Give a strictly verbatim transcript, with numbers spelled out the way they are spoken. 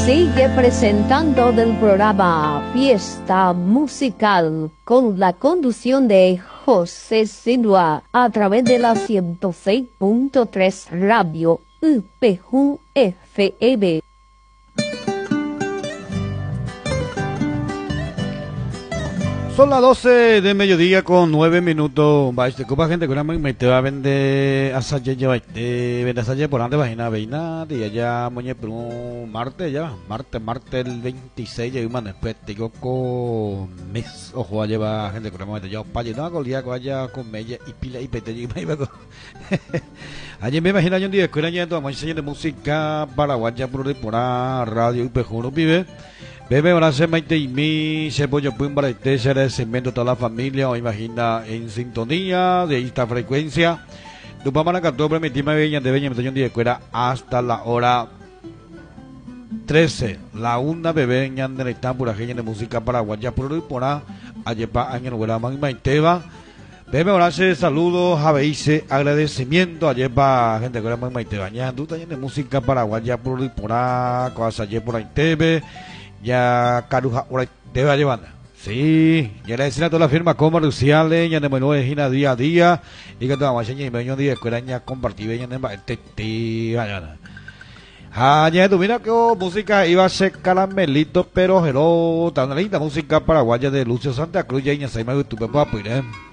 Sigue presentando del programa Fiesta Musical con la conducción de José Silva a través de la ciento seis punto tres Radio U P J F M. Son las doce de mediodía con nueve minutos. Va, este copa gente que una me te va a vender a Salle, ya te vende a Salle por ande vagina veina y allá moñe por un martes ya, martes, martes el veintiséis ya man después te digo con mes ojo a llevar gente que una me ya pa no con día con allá con mella y pila y pete y me iba con allí me imagino yo un día escuela ya todo más de música paraguaya por por radio y pejuno vive. Bebe, ahora se maite y mi se pollo pumba de ser el segmento toda la familia o imagina en sintonía de esta frecuencia. Tu papá la cantó permitirme veña de veña me un día de escuela hasta la hora trece. La una bebé en Yandel está pura gente de música paraguaya por y por a ayepa año nueva man maiteba. Bebe, ahora se saludos a veise agradecimiento ayepa gente que era man maiteba. Ya tú de música paraguaya por y por a cosa ayepa por aitebe. Ya Caruja ahora te va llevando. Sí, ya le decía a todas las firmas comerciales, ya de menú de Gina día a día, y que toda mañana y medio día escuela ya compartir ya de te mañana. Ah, ya tú mira que música iba a ser caramelito, pero hello, tan linda música paraguaya de Lucio Santa Cruz, ya y ya se me gustó, papá, pues.